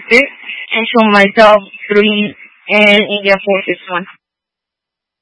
and show myself doing in India Forces one.